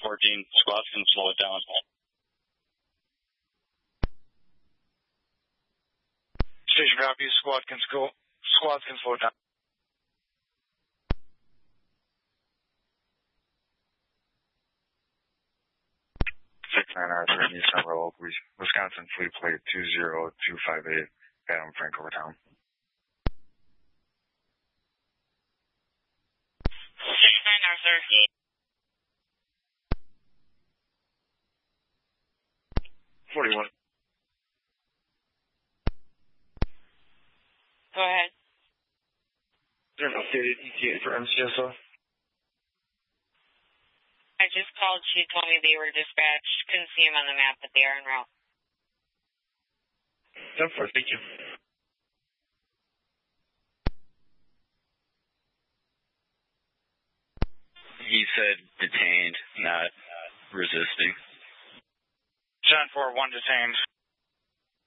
Squad can slow it down. Station copy. Squad can slow it down. 69 Arthur, Nissan Road, Wisconsin Fleet Plate 20258, Adam Frank over town. 69 Arthur. 41. Go ahead. Is there an updated ETA for MCSO? I just called. She told me they were dispatched. Couldn't see them on the map, but they are en route. 10-4, thank you. He said detained, not resisting. 10-4, 1 detained.